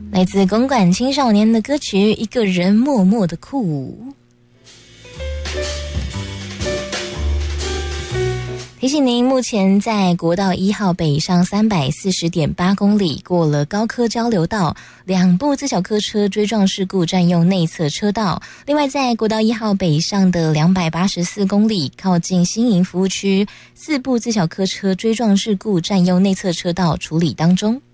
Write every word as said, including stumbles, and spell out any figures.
来自公馆青少年的歌曲《一个人默默的哭》。提醒您，目前在国道一号北上三百四十点八公里，过了高科交流道，两部自小客车追撞事故占用内侧车道。另外，在国道一号北上的两百八十四公里，靠近新营服务区，四部自小客车追撞事故占用内侧车道，处理当中。